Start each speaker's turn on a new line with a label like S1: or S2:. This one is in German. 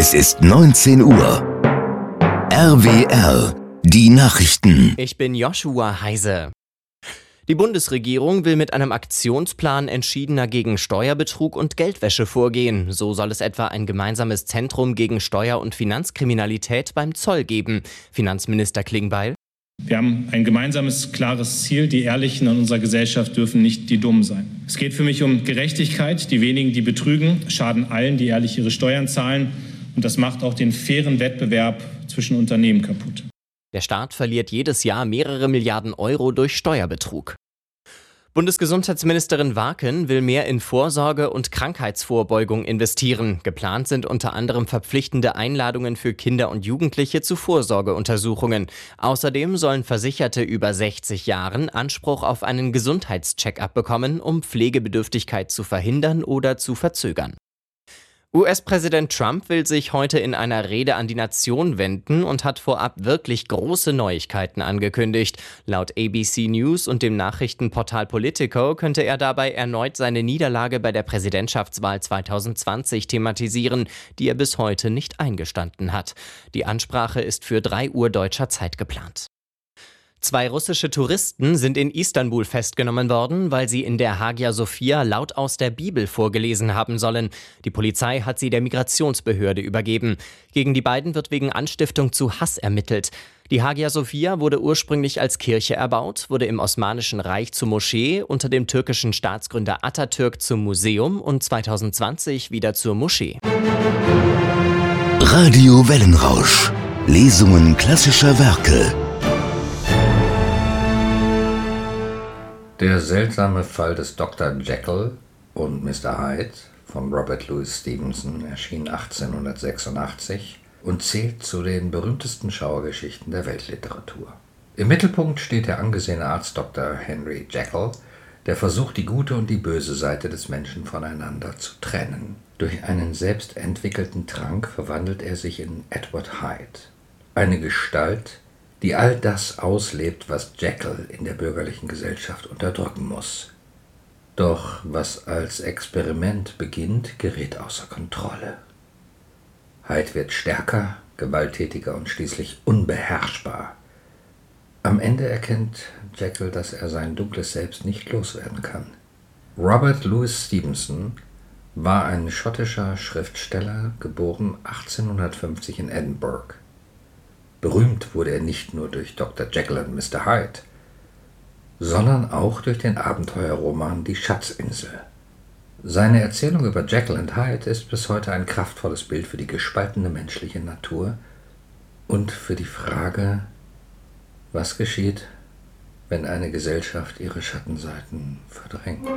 S1: Es ist 19 Uhr. RWR, die Nachrichten.
S2: Ich bin Joshua Heise. Die Bundesregierung will mit einem Aktionsplan entschiedener gegen Steuerbetrug und Geldwäsche vorgehen. So soll es etwa ein gemeinsames Zentrum gegen Steuer- und Finanzkriminalität beim Zoll geben. Finanzminister Klingbeil:
S3: Wir haben ein gemeinsames, klares Ziel. Die Ehrlichen in unserer Gesellschaft dürfen nicht die Dummen sein. Es geht für mich um Gerechtigkeit. Die wenigen, die betrügen, schaden allen, die ehrlich ihre Steuern zahlen. Und das macht auch den fairen Wettbewerb zwischen Unternehmen kaputt.
S2: Der Staat verliert jedes Jahr mehrere Milliarden Euro durch Steuerbetrug. Bundesgesundheitsministerin Warken will mehr in Vorsorge und Krankheitsvorbeugung investieren. Geplant sind unter anderem verpflichtende Einladungen für Kinder und Jugendliche zu Vorsorgeuntersuchungen. Außerdem sollen Versicherte über 60 Jahren Anspruch auf einen Gesundheitscheck-up bekommen, um Pflegebedürftigkeit zu verhindern oder zu verzögern. US-Präsident Trump will sich heute in einer Rede an die Nation wenden und hat vorab wirklich große Neuigkeiten angekündigt. Laut ABC News und dem Nachrichtenportal Politico könnte er dabei erneut seine Niederlage bei der Präsidentschaftswahl 2020 thematisieren, die er bis heute nicht eingestanden hat. Die Ansprache ist für 3 Uhr deutscher Zeit geplant. 2 russische Touristen sind in Istanbul festgenommen worden, weil sie in der Hagia Sophia laut aus der Bibel vorgelesen haben sollen. Die Polizei hat sie der Migrationsbehörde übergeben. Gegen die beiden wird wegen Anstiftung zu Hass ermittelt. Die Hagia Sophia wurde ursprünglich als Kirche erbaut, wurde im Osmanischen Reich zur Moschee, unter dem türkischen Staatsgründer Atatürk zum Museum und 2020 wieder zur Moschee.
S1: Radio Wellenrausch. Lesungen klassischer Werke.
S4: Der seltsame Fall des Dr. Jekyll und Mr. Hyde von Robert Louis Stevenson erschien 1886 und zählt zu den berühmtesten Schauergeschichten der Weltliteratur. Im Mittelpunkt steht der angesehene Arzt Dr. Henry Jekyll, der versucht, die gute und die böse Seite des Menschen voneinander zu trennen. Durch einen selbst entwickelten Trank verwandelt er sich in Edward Hyde, eine Gestalt, die all das auslebt, was Jekyll in der bürgerlichen Gesellschaft unterdrücken muss. Doch was als Experiment beginnt, gerät außer Kontrolle. Hyde wird stärker, gewalttätiger und schließlich unbeherrschbar. Am Ende erkennt Jekyll, dass er sein dunkles Selbst nicht loswerden kann. Robert Louis Stevenson war ein schottischer Schriftsteller, geboren 1850 in Edinburgh. Berühmt wurde er nicht nur durch Dr. Jekyll und Mr. Hyde, sondern auch durch den Abenteuerroman Die Schatzinsel. Seine Erzählung über Jekyll und Hyde ist bis heute ein kraftvolles Bild für die gespaltene menschliche Natur und für die Frage, was geschieht, wenn eine Gesellschaft ihre Schattenseiten verdrängt.